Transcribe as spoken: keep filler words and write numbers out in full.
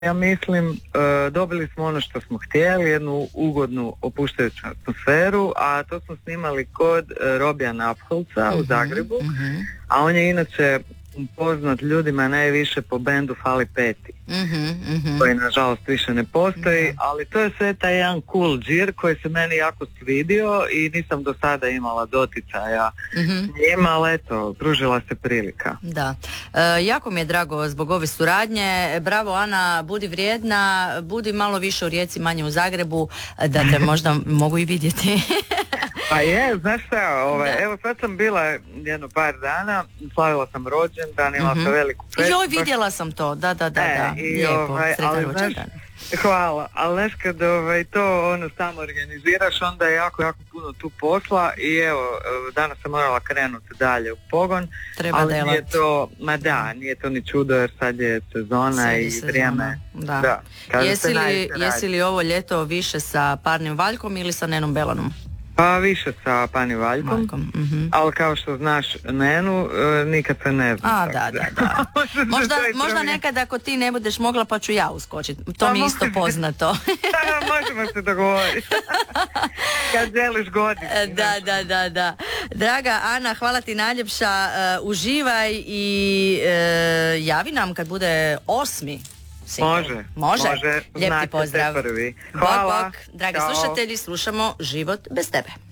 Ja mislim, uh, dobili smo ono što smo htjeli, jednu ugodnu opuštajuću atmosferu, a to smo snimali kod uh, Robija Napholca uh-huh, u Zagrebu, uh-huh. a on je inače poznat ljudima najviše po bendu Fali Peti, uh-huh, uh-huh. koji nažalost više ne postoji, uh-huh. ali to je sve taj jedan cool džir koji se meni jako svidio i nisam do sada imala doticaja uh-huh. s njima, ali eto, pružila se prilika. Da, e, jako mi je drago zbog ove suradnje. Bravo Ana, budi vrijedna, budi malo više u Rijeci, manje u Zagrebu, da te možda mogu i vidjeti. Pa je, znaš šta, ovaj, evo sad sam bila jedno par dana, slavila sam rođendan, imala mm-hmm. sam veliku festu. Joj, vidjela sam to, da, da, da, e, da. I, lijepo, ovaj, sretan rođendan. Hvala, ali znaš kad ovaj, to ono samo organiziraš, onda je jako, jako puno tu posla i evo, danas sam morala krenuti dalje u pogon, treba ali delat. Nije to, ma da, nije to ni čudo jer sad je sezona sad je i sezona. Vrijeme. Da. Da, jesi, li, jesi li ovo ljeto više sa Parnim Valjkom ili sa Nenom Belanom? Pa više sa Pani Valjkom, Valjkom. Mm-hmm. ali kao što znaš Nenu, e, nikad se ne zna. A, da, da, da. možda, možda nekad ako ti ne budeš mogla pa ću ja uskočiti. To pa mi je isto poznato. Da, možemo se dogovoriti. Kad želiš godinu. Da, da, da, da. Draga Ana, hvala ti najljepša. Uh, uživaj i uh, javi nam kad bude osmi. Može, može. može. Lijep ti pozdrav. Hvala. Bok, bok. Dragi Ćao. Slušatelji, slušamo Život bez tebe.